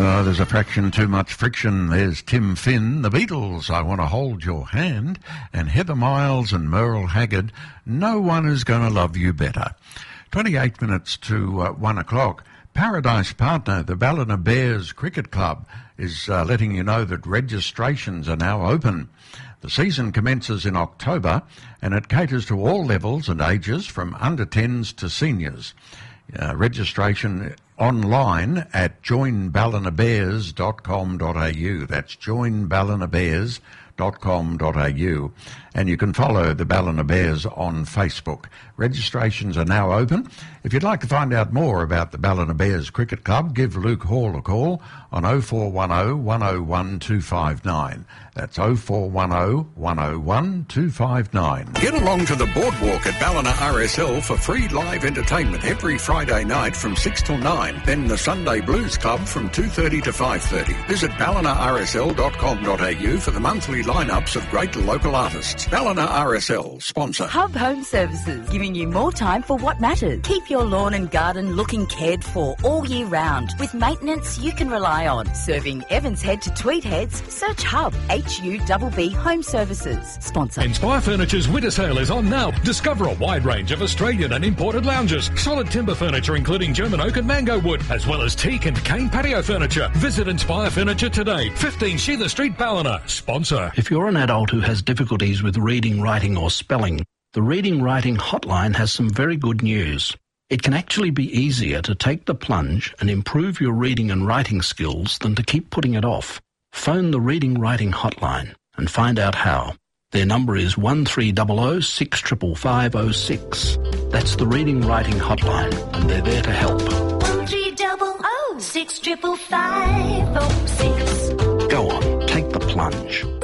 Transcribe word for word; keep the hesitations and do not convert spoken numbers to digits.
Uh, there's a fraction too much friction. There's Tim Finn, the Beatles, I Want to Hold Your Hand, and Heather Miles and Merle Haggard, No One Is Gonna Love You Better. twenty-eight minutes to uh, one o'clock. Paradise Partner, the Ballina Bears Cricket Club, is uh, letting you know that registrations are now open. The season commences in October and it caters to all levels and ages from under tens to seniors. Uh, registration online at join ballina bears dot com dot a u. That's join ballina bears dot com dot a u. And you can follow the Ballina Bears on Facebook. Registrations are now open. If you'd like to find out more about the Ballina Bears Cricket Club, give Luke Hall a call on oh four one oh, one oh one, two five nine. That's oh four one oh, one oh one, two five nine. Get along to the boardwalk at Ballina R S L for free live entertainment every Friday night from six till nine. Then the Sunday Blues Club from two thirty to five thirty. Visit ballina r s l dot com dot a u for the monthly lineups of great local artists. Ballina R S L, sponsor. Hub Home Services, giving you more time for what matters. Keep your lawn and garden looking cared for all year round with maintenance you can rely on. Serving Evans Head to Tweed Heads, search Hub, H U B B Home Services, sponsor. Inspire Furniture's winter sale is on now. Discover a wide range of Australian and imported lounges, solid timber furniture including German oak and mango wood, as well as teak and cane patio furniture. Visit Inspire Furniture today, fifteen Sheila Street, Ballina, sponsor. If you're an adult who has difficulties with reading, writing or spelling, the Reading Writing Hotline has some very good news. It can actually be easier to take the plunge and improve your reading and writing skills than to keep putting it off. Phone the Reading Writing Hotline and find out how. Their number is one three zero zero, six five five zero six. That's the Reading Writing Hotline, and they're there to help. one three zero zero, six five five zero six. Go on, take the plunge.